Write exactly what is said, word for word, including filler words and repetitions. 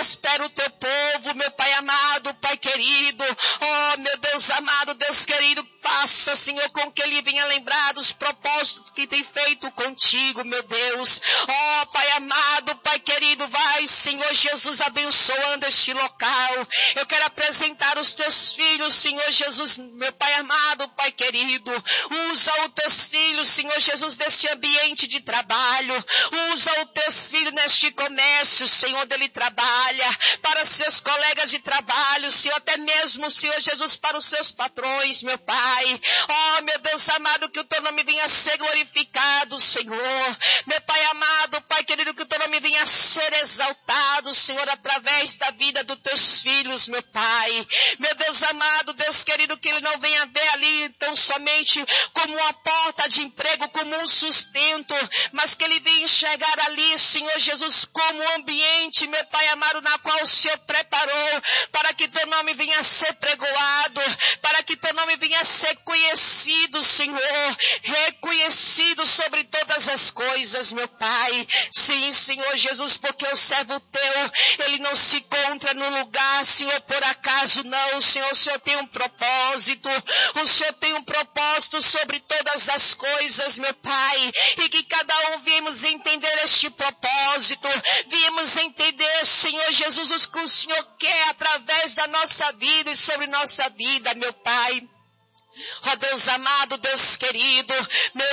prospera o teu povo, meu Pai amado, Pai querido. Oh, meu Deus amado, Deus querido, faça, Senhor, com que ele venha lembrar dos propósitos que tem feito contigo, meu Deus. Oh, Pai amado, Pai querido, vai, Senhor Jesus, abençoando este local. Eu quero apresentar os teus filhos, Senhor Jesus, meu Pai amado, Pai querido. Usa os teus filhos, Senhor Jesus, neste ambiente de trabalho. Usa os teus filhos neste comércio, Senhor, onde ele trabalha, para seus colegas de trabalho, Senhor, até mesmo, Senhor Jesus, para os seus patrões, meu Pai. Oh, meu Deus amado, que o teu nome venha a ser glorificado, Senhor. Meu Pai amado, Pai querido, que o teu nome venha a ser exaltado, Senhor, através da vida dos teus filhos, meu Pai. Meu Deus amado, Deus querido, que ele não venha ver ali tão somente como uma porta de emprego, como um sustento, mas que ele venha enxergar ali, Senhor Jesus, como um ambiente, meu Pai amado, na qual o Senhor preparou, para que teu nome venha a ser pregoado, para que teu nome venha a ser conhecido, Senhor, reconhecido sobre todas as coisas, meu Pai. Sim, Senhor Jesus, porque o servo teu, ele não se encontra no lugar, Senhor, por acaso não, Senhor. O Senhor tem um propósito, o Senhor tem um propósito sobre todas as coisas, meu Pai, e que cada um viemos entender este propósito, viemos entender, Senhor Jesus, o que o Senhor quer através da nossa vida e sobre nossa vida, meu Pai. Ó Deus amado, Deus querido, meu